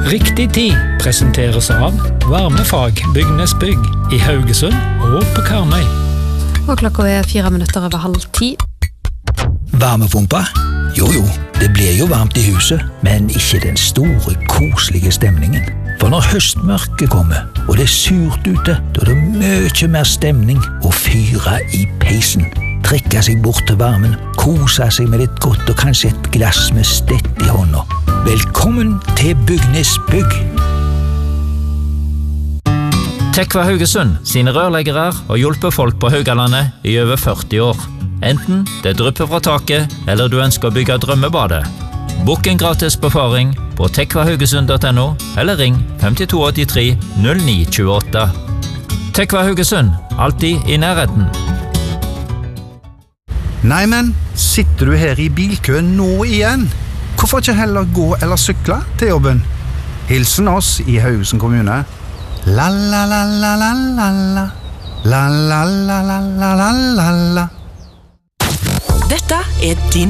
Riktig tid presenteres av Varmefag Bygnesbygg i Haugesund og på Karmøy. Og klokka 10:04. Varmepumpa? Jo, det blir jo varmt i huset, men ikke den store, koselige stemningen. For når høstmørket kommer, og det surt ute, da det mye mer stemning å fyre i peisen. Drikke seg bort til varmen, kose seg med litt godt og kanskje et glass med stett i hånda. Velkommen til Bygnesbygg! Tekva Haugesund sine rørleggere har hjulpet folk på Haugalandet i over 40 år. Enten det drypper fra taket, eller du ønsker å bygge drømmebadet. Bokk en gratis befaring på tekvahaugesund.no, eller ring 5283 0928. Tekva Haugesund, alltid i nærheten. Nei, men sitter du her i bilkøen nå igjen? Hvorfor ikke heller gå eller sykle til jobben? Hilsen oss i Haugesund kommune. La la la la la la la. La la la la la la la. Dette din